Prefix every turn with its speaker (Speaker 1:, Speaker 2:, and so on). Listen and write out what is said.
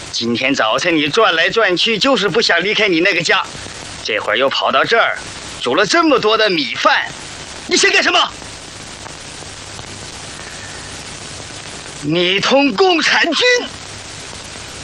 Speaker 1: 今天早晨你转来转去，就是不想离开你那个家，这会儿又跑到这儿，煮了这么多的米饭，你想干什么？你同共产军！